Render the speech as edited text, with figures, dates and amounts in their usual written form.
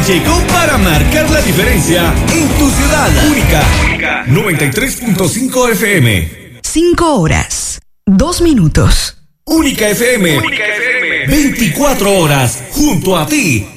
llegó para marcar la diferencia en tu ciudad. Única 93.5 FM. 5 horas, 2 minutos. Única FM. 24 horas junto a ti.